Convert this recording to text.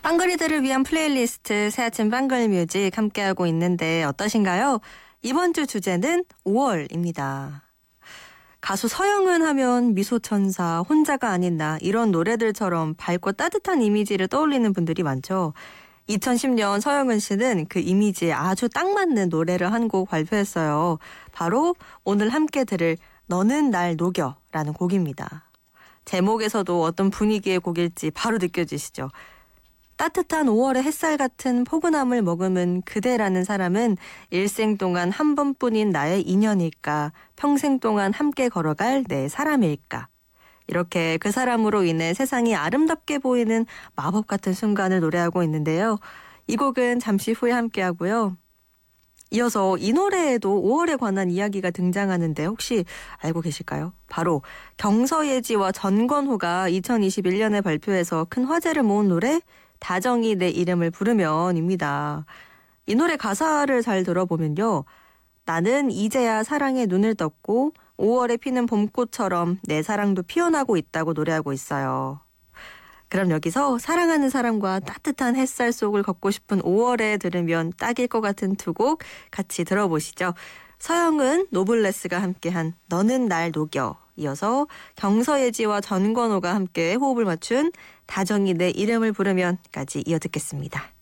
빵거리들을 위한 플레이리스트 새아침 빵걸뮤직 함께하고 있는데 어떠신가요? 이번 주 주제는 5월입니다. 가수 서영은 하면 미소천사, 혼자가 아닌 나 이런 노래들처럼 밝고 따뜻한 이미지를 떠올리는 분들이 많죠. 2010년 서영은 씨는 그 이미지에 아주 딱 맞는 노래를 한 곡 발표했어요. 바로 오늘 함께 들을 너는 날 녹여라는 곡입니다. 제목에서도 어떤 분위기의 곡일지 바로 느껴지시죠? 따뜻한 5월의 햇살 같은 포근함을 머금은 그대라는 사람은 일생 동안 한 번뿐인 나의 인연일까? 평생 동안 함께 걸어갈 내 사람일까? 이렇게 그 사람으로 인해 세상이 아름답게 보이는 마법 같은 순간을 노래하고 있는데요. 이 곡은 잠시 후에 함께하고요. 이어서 이 노래에도 5월에 관한 이야기가 등장하는데 혹시 알고 계실까요? 바로 경서예지와 전건호가 2021년에 발표해서 큰 화제를 모은 노래 다정이 내 이름을 부르면입니다. 이 노래 가사를 잘 들어보면요. 나는 이제야 사랑에 눈을 떴고 5월에 피는 봄꽃처럼 내 사랑도 피어나고 있다고 노래하고 있어요. 그럼 여기서 사랑하는 사람과 따뜻한 햇살 속을 걷고 싶은 5월에 들으면 딱일 것 같은 두 곡 같이 들어보시죠. 서영은 노블레스가 함께한 너는 날 녹여, 이어서 경서예지와 전건호가 함께 호흡을 맞춘 다정이 내 이름을 부르면까지 이어듣겠습니다.